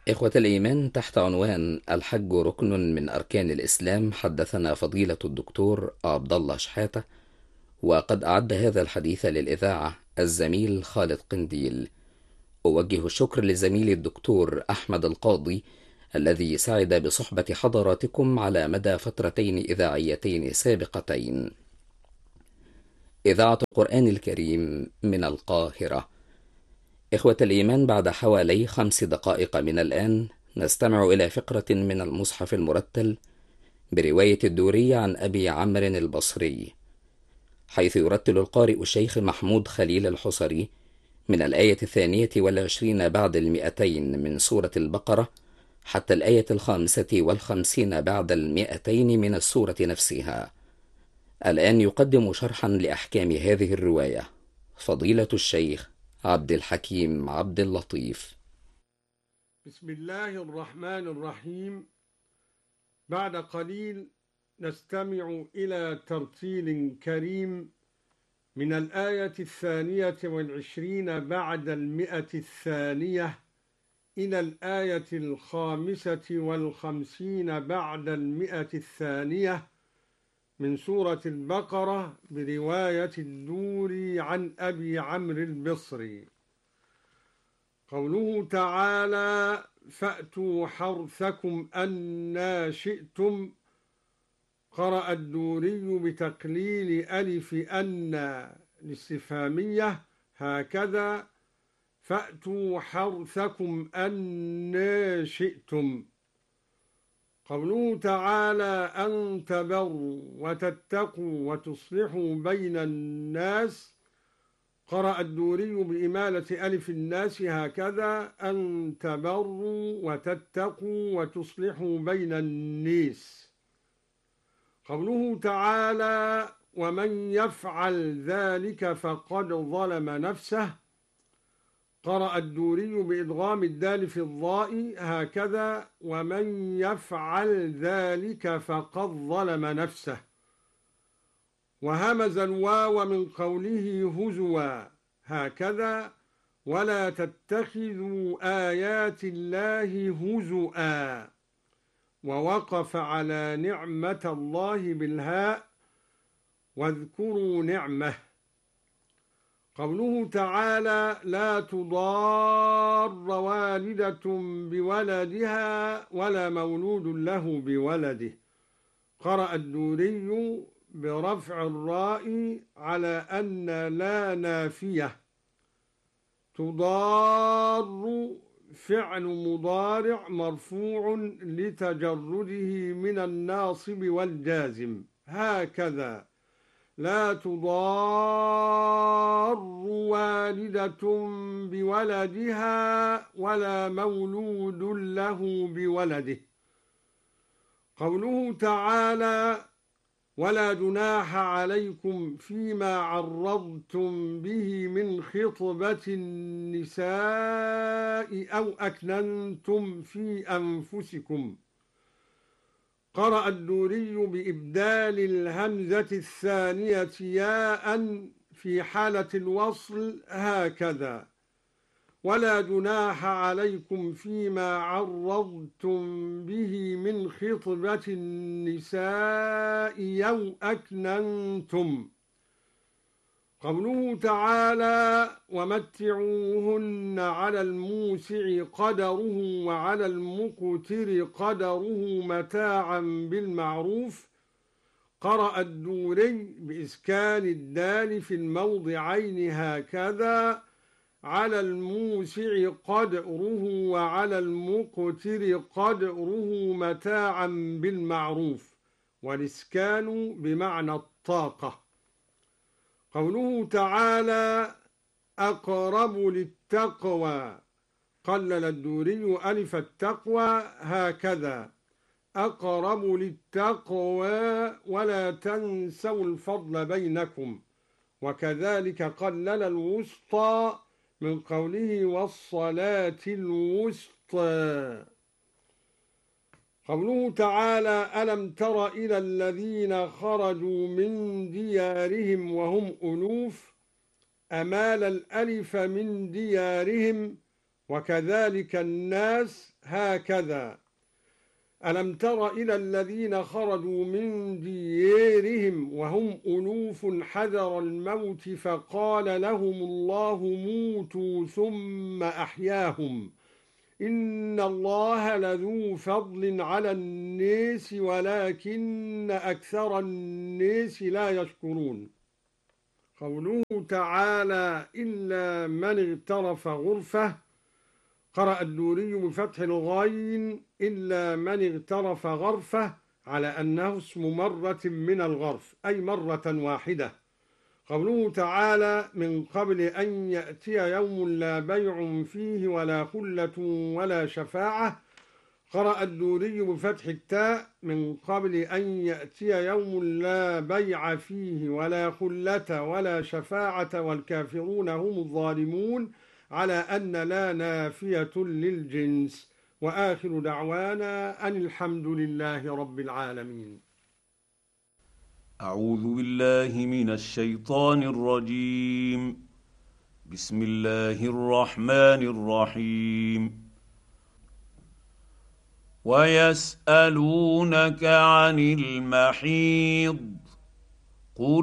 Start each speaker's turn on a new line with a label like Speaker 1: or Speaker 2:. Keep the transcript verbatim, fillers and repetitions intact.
Speaker 1: إخوة الإيمان، تحت عنوان الحج ركن من أركان الإسلام، حدثنا فضيلة الدكتور عبد الله شحاتة، وقد أعد هذا الحديث للإذاعة الزميل خالد قنديل. أوجه الشكر لزميلي الدكتور أحمد القاضي الذي سعد بصحبة حضراتكم على مدى فترتين إذاعيتين سابقتين. إذاعة القرآن الكريم من القاهرة. إخوة الإيمان، بعد حوالي خمس دقائق من الآن نستمع إلى فقرة من المصحف المرتل برواية الدوري عن أبي عمرو البصري، حيث يرتل القارئ الشيخ محمود خليل الحصري من الآية الثانية والعشرين بعد المئتين من سورة البقرة حتى الآية الخامسة والخمسين بعد المئتين من السورة نفسها. الآن يقدم شرحا لأحكام هذه الرواية فضيلة الشيخ عبد الحكيم عبد اللطيف.
Speaker 2: بسم الله الرحمن الرحيم. بعد قليل نستمع إلى ترتيل كريم من الآية الثانية والعشرين بعد المئة الثانية إلى الآية الخامسة والخمسين بعد المئة الثانية من سورة البقرة برواية الدوري عن أبي عمرو البصري. قوله تعالى: فأتوا حرثكم أنى شئتم. قرأ الدوري بتقليل ألف أنى الاستفهامية هكذا: فأتوا حرثكم أنى شئتم. قوله تعالى: أن تبروا وتتقوا وتصلحوا بين الناس. قرأ الدوري بإمالة ألف الناس هكذا: أن تبروا وتتقوا وتصلحوا بين الناس. قوله تعالى: ومن يفعل ذلك فقد ظلم نفسه. قرأ الدوري بإدغام الدال في الضاء هكذا: ومن يفعل ذلك فقد ظلم نفسه. وهمز الواو من قوله هزوا هكذا: ولا تتخذوا آيات الله هزؤا. ووقف على نعمة الله بالهاء: واذكروا نعمه. قوله تعالى: لا تضار والدة بولدها ولا مولود له بولده. قرأ الدوري برفع الراء على أن لا نافية. تضار فعل مضارع مرفوع لتجرده من الناصب والجازم هكذا: لا تضار والدة بولدها ولا مولود له بولده. قوله تعالى: ولا جناح عليكم فيما عرضتم به من خطبة النساء أو أكننتم في أنفسكم. قرأ الدوري بإبدال الهمزة الثانية ياء في حالة الوصل هكذا: ولا جناح عليكم فيما عرضتم به من خطبة النساء أو أكننتم. قوله تعالى: ومتعوهن على الموسع قدره وعلى المقتر قدره متاعا بالمعروف. قرأ الدوري بإسكان الدال في الموضعين هكذا: على الموسع قدره وعلى المقتر قدره متاعا بالمعروف، والإسكان بمعنى الطاقة. قوله تعالى: أقرب للتقوى. قلل الدوري ألف التقوى هكذا: أقرب للتقوى ولا تنسوا الفضل بينكم. وكذلك قلل الوسطى من قوله والصلاة الوسطى. قوله تعالى: ألم تر إلى الذين خرجوا من ديارهم وهم ألوف. أمال الألف من ديارهم. وكذلك الناس هكذا. ألم تر إلى الذين خرجوا من ديارهم وهم ألوف حذر الموت فقال لهم الله موتوا ثم أحياهم إن الله لذو فضل على الناس ولكن أكثر الناس لا يشكرون. قوله تعالى إلا من اغترف غرفة، قرأ الدوري بفتح الغين إلا من اغترف غرفة على أنه اسم مرة من الغرف أي مرة واحدة. قوله تعالى من قبل أن يأتي يوم لا بيع فيه ولا خلة ولا شفاعة، قرأ الدوري بفتح التاء من قبل أن يأتي يوم لا بيع فيه ولا خلة ولا شفاعة والكافرون هم الظالمون، على أن لا نافية للجنس. وآخر دعوانا أن الحمد لله رب العالمين.
Speaker 3: أعوذ بالله من الشيطان الرجيم. بسم الله الرحمن الرحيم. ويسألونك عن المحيض قل